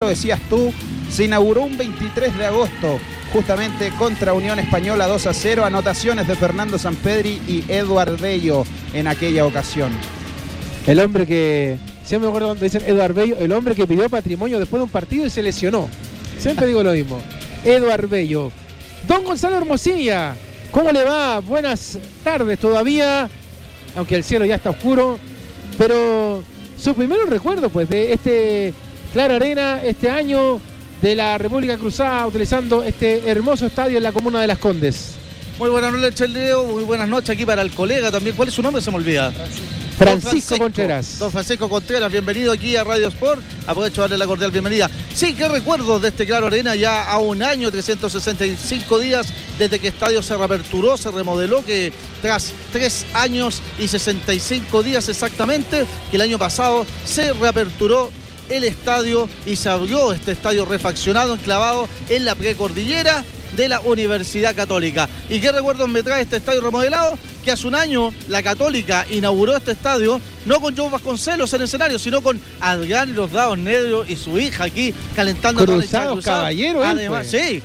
lo decías tú, se inauguró un 23 de agosto, justamente contra Unión Española 2-0, anotaciones de Fernando Sampedri y Eduard Bello en aquella ocasión. El hombre que, siempre me acuerdo cuando dicen Eduard Bello, el hombre que pidió patrimonio después de un partido y se lesionó. Siempre digo lo mismo. Eduard Bello. Don Gonzalo Hermosilla, ¿cómo le va? Buenas tardes todavía, aunque el cielo ya está oscuro, pero sus primeros recuerdos pues de este Claro Arena, este año de la República Cruzada, utilizando este hermoso estadio en la comuna de Las Condes. Muy buenas noches, Leo, muy buenas noches aquí para el colega también. ¿Cuál es su nombre? Se me olvida. Francisco Contreras. Don Francisco Contreras, bienvenido aquí a Radio Sport. Aprovecho de darle la cordial bienvenida. Sí, qué recuerdos de este Claro Arena, ya a un año, 365 días desde que el estadio se reaperturó, se remodeló, que tras 3 años y 65 días exactamente, que el año pasado se reaperturó el estadio y se abrió este estadio refaccionado, enclavado en la precordillera de la Universidad Católica. ¿Y qué recuerdos me trae este estadio remodelado? Que hace un año la Católica inauguró este estadio, no con Joe Vasconcelos en el escenario, sino con Adrián Los Dados Negros y su hija aquí calentando Cruzados Caballero. Además, sí,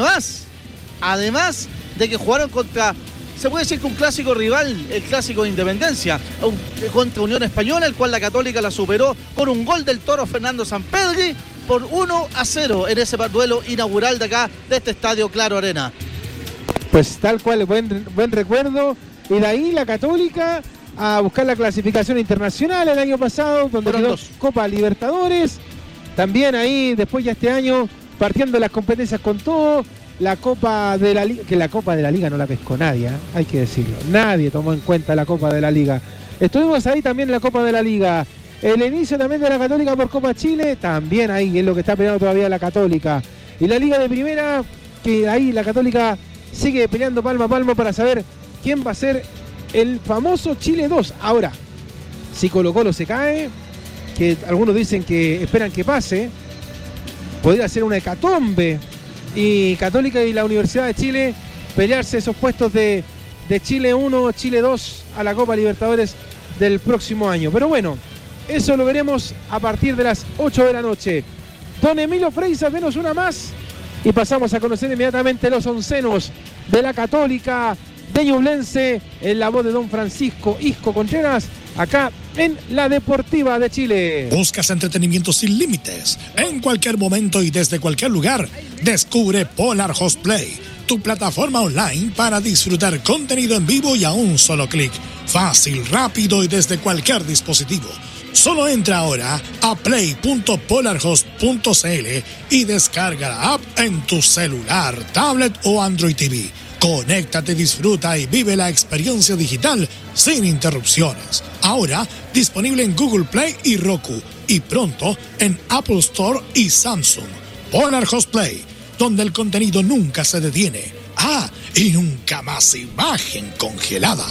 además de que jugaron contra, se puede decir que un clásico rival, el clásico de Independencia, contra Unión Española, el cual la Católica la superó con un gol del Toro Fernando Sampedri por 1-0 en ese duelo inaugural de acá, de este estadio Claro Arena. Pues tal cual, buen recuerdo. Y de ahí la Católica a buscar la clasificación internacional el año pasado, donde quedó Copa Libertadores. También ahí, después ya este año, partiendo las competencias con todo, la Copa de la Liga, que la Copa de la Liga no la pescó nadie, hay que decirlo. Nadie tomó en cuenta la Copa de la Liga. Estuvimos ahí también en la Copa de la Liga. El inicio también de la Católica por Copa Chile, también ahí es lo que está peleando todavía la Católica. Y la Liga de Primera, que ahí la Católica sigue peleando palmo a palmo para saber quién va a ser el famoso Chile 2. Ahora, si Colo-Colo se cae, que algunos dicen que esperan que pase, podría ser una hecatombe. Y Católica y la Universidad de Chile pelearse esos puestos de Chile 1, Chile 2 a la Copa Libertadores del próximo año. Pero bueno, eso lo veremos a partir de las 8 de la noche. Don Emilio Freisa, denos una más y pasamos a conocer inmediatamente los oncenos de la Católica de Ñublense en la voz de don Francisco Isco Contreras, acá en la Deportiva de Chile. ¿Buscas entretenimiento sin límites? En cualquier momento y desde cualquier lugar, descubre Polar Host Play, tu plataforma online para disfrutar contenido en vivo y a un solo clic. Fácil, rápido y desde cualquier dispositivo. Solo entra ahora a play.polarhost.cl y descarga la app en tu celular, tablet o Android TV. Conéctate, disfruta y vive la experiencia digital sin interrupciones. Ahora disponible en Google Play y Roku y pronto en Apple Store y Samsung. Polar Host Play, donde el contenido nunca se detiene. Y nunca más imagen congelada.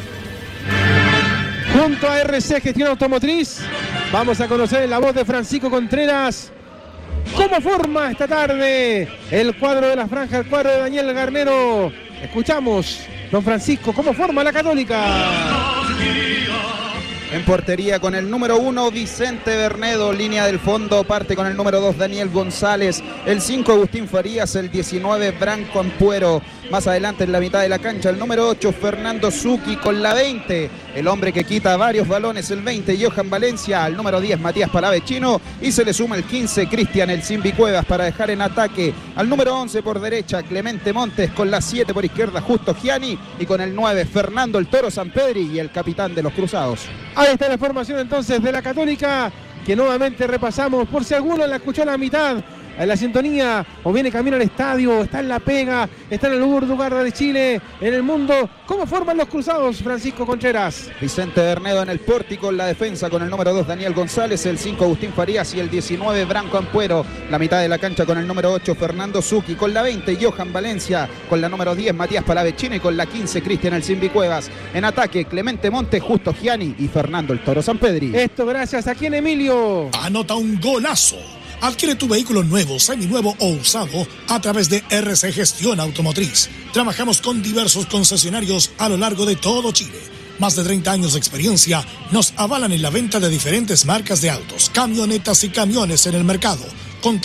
Junto a RC Gestión Automotriz, vamos a conocer en la voz de Francisco Contreras cómo forma esta tarde el cuadro de la franja, el cuadro de Daniel Garnero. Escuchamos, don Francisco, cómo forma la Católica. En portería con el número 1 Vicente Bernedo, línea del fondo parte con el número 2 Daniel González, el 5 Agustín Farías, el 19 Branco Ampuero, más adelante en la mitad de la cancha el número 8 Fernando Zucchi con la 20, el hombre que quita varios balones, el 20 Johan Valencia, al número 10 Matías Palavecino y se le suma el 15 Cristian El Zimbi Cuevas para dejar en ataque al número 11 por derecha Clemente Montes, con la 7 por izquierda Justo Gianni y con el 9 Fernando el Toro Sampedri y el capitán de los Cruzados. Ahí está la formación entonces de la Católica, que nuevamente repasamos por si alguno la escuchó a la mitad en la sintonía o viene camino al estadio, está en La Pega, está en el lugar de Chile, en el mundo. ¿Cómo forman los Cruzados, Francisco Contreras? Vicente Bernedo en el pórtico, en la defensa con el número 2 Daniel González, el 5 Agustín Farías y el 19 Branco Ampuero, la mitad de la cancha con el número 8 Fernando Zucchi, con la 20 Johan Valencia, con la número 10 Matías Palavecino y con la 15 Cristian El Zimbi Cuevas. En ataque Clemente Montes, Justo Gianni y Fernando el Toro Sampedri. Esto gracias a quien, Emilio. Anota un golazo. Adquiere tu vehículo nuevo, seminuevo o usado a través de RC Gestión Automotriz. Trabajamos con diversos concesionarios a lo largo de todo Chile. Más de 30 años de experiencia nos avalan en la venta de diferentes marcas de autos, camionetas y camiones en el mercado.